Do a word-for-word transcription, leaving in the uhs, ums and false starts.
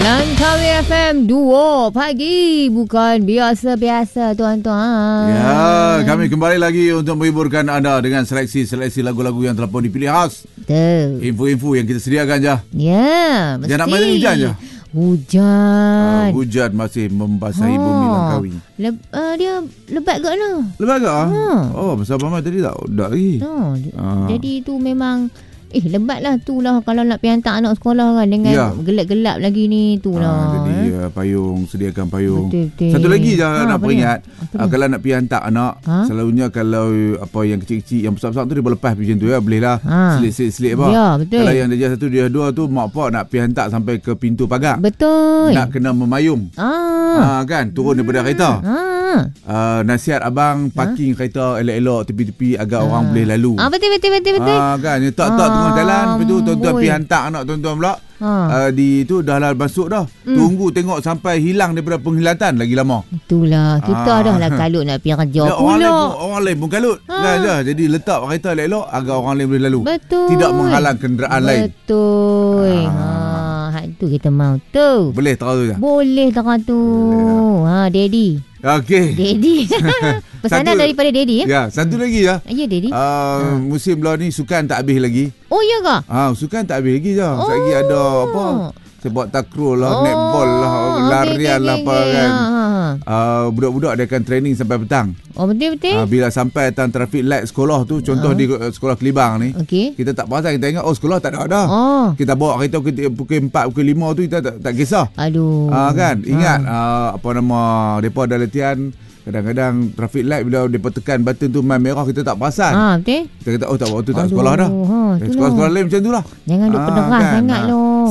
Langkawi F M Duo Pagi. Bukan biasa-biasa tuan-tuan. Ya, kami kembali lagi untuk menghiburkan anda dengan seleksi-seleksi lagu-lagu yang telah pun dipilih khas. Betul. Info-info yang kita sediakan je. Ya, mesti. Jangan nak main hujan je. Hujan. Uh, hujan masih membasahi ha. bumi Langkawi. Le- uh, dia lebat ke mana? Lebat ke? Ha. Oh, pasal Abang tadi tak tak lagi. Oh, Ha. Jadi tu memang Eh lebat lah tu lah kalau nak pergi hantar anak sekolah kan dengan Ya. gelap-gelap lagi ni tu lah. Ha, jadi eh. uh, payung, sediakan payung. Betul-betul. Satu lagi je Ha, nak apa peringat. dia? Uh, kalau nak pergi hantar anak, Ha? selalunya kalau apa yang kecil-kecil, yang besar-besar tu dia boleh lepas macam tu ya, boleh lah. Ha. Selit-selit apa. Ya, betul. Kalau yang darjah satu, darjah dua tu mak pak nak pergi hantar sampai ke pintu pagar. Betul. Nak kena memayung. Ah. Ha, kan turun daripada kereta. Ah. Uh, nasihat abang parking kereta elok-elok tepi-tepi agar Ah. orang boleh lalu. Ah betul betul betul betul. Ha, kan tak-tak Ah, tengah jalan, lepas tu tuan-tuan amboi. pergi hantar anak tuan-tuan pula. Ha. Uh, di tu dah lah masuk dah. Hmm. Tunggu tengok sampai hilang daripada penghilatan lagi lama. Itulah kita Ah. dah lah kalut nak pergi kerja Ya, orang lain pula. pun, orang lain pun kalut. Ah. Kan je. Jadi letak kereta elok-elok agar orang lain boleh lalu. Betul. Tidak menghalang kenderaan lain. Betul. Ah. Ha, tu kita mau tu. Boleh terus je. Boleh tak tu. Ha, Daddy. Okey. Daddy. Pesanan Satu- daripada Daddy ya? Ya, satu lagi ya. Ya, Daddy. Uh, musim lah ni sukan tak habis lagi. Oh, ya ke? Ah, sukan tak habis lagi je. Oh. Lagi ada apa? Sepak takraw lah, Oh, netball lah, okey, larian okey, lah okey, apa okey. kan. Ha, ha. Uh, budak-budak dia akan training sampai petang. Oh, betul-betul? Uh, bila sampai tan traffic light sekolah tu, contoh Ah. di uh, sekolah Kelibang ni, Okey. kita tak perasan, kita ingat oh sekolah tak ada dah. Oh. Kita bawa kereta pukul, pukul empat, pukul lima tu kita tak, tak kisah. Aduh. Ah, kan? Ingat uh, apa nama, depa ada latihan. Kadang-kadang traffic light bila depa tekan button tu main merah kita tak perasan. Ha, betul? Kita kata oh tak waktu tak Aduh, sekolah dah. ha, Eh, itulah. sekolah-sekolah lain macam tu lah. Jangan duk Ah, penderah kan? sangat Ah. loh.